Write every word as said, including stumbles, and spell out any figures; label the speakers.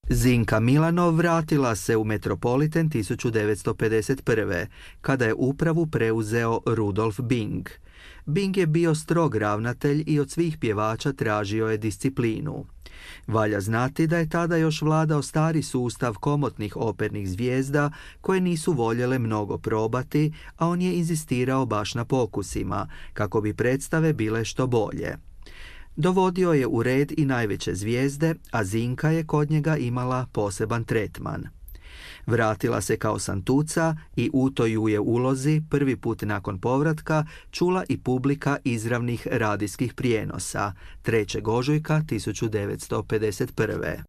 Speaker 1: Zinka Milanov vratila se u Metropolitan tisuću devetsto pedeset prve. kada je upravu preuzeo Rudolf Bing. Bing je bio strog ravnatelj i od svih pjevača tražio je disciplinu. Valja znati da je tada još vladao stari sustav komotnih opernih zvijezda koje nisu voljele mnogo probati, a on je inzistirao baš na pokusima, kako bi predstave bile što bolje. Dovodio je u red i najveće zvijezde, a Zinka je kod njega imala poseban tretman. Vratila se kao santuca i u toj ju je ulozi prvi put nakon povratka čula i publika izravnih radijskih prijenosa trećeg ožujka tisuću devetsto pedeset prve.